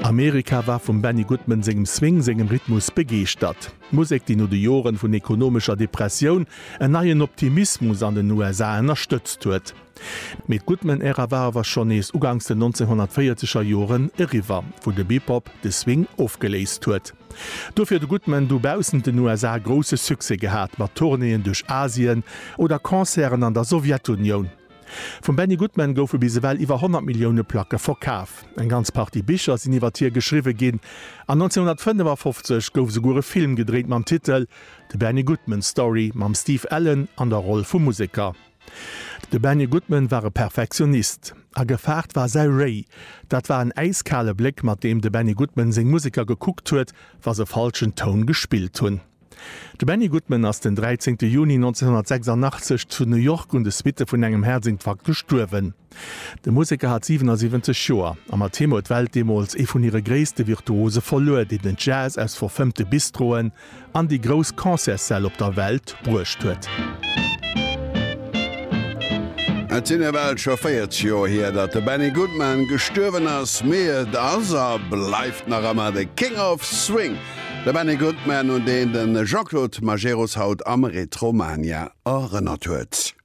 Amerika war vum Benny Goodman segem Swing segem Rhythmus begeert. Musik, die no de Joren vun ekonomischer Depression en neien Optimismus an den USA ënnerstëtzt huet. Mit Goodman-Ära war awer schon ees ugangs den 1940er Joren e River, wo de Bebop de Swing aufgeleist huet. Dofir de Goodman du bausen den USA grosse Suse gehat, mat Tourneen duch Asien oder Konzeren an der Sowjetunion. Vom Benny Goodman goufe bisewell iwwer 100 Millioune Placke verkaaf. Eng ganz Party Bicher sinn iwwer hier geschriwe ginn. An 1955 gouf se gore Film gedreht mam Titel „The Benny Goodman Story mam Steve Allen an der Rolle vum Musiker. De Benny Goodman war e Perfektionist. A Gefahrt war sei Ray. Dat war en eiskale Blick, mat dem de Benny Goodman seg Musiker gekuckt huet, was se falschen Ton gespielt hunn. De Benny Goodman ass den 13. Juni 1986 zu New York und de Witte vun engem Herzinfarkt gesturwen. De Musiker hat 77 Joer, am mat Thema d Weltdemols e vun ihre gréste Virtuose verloer, die den Jazz als verfëmte Bistroen an die Gros Konzersell op der Welt bruecht huet. Et sinn e Welt scho 4 Joer hier, dat de Benny Goodman gestürwen ass méet ass bleifft nach ammer de King of Swing. De Benny Goodman und den Jean-Claude Majeros haut am Retromania ënnert huet.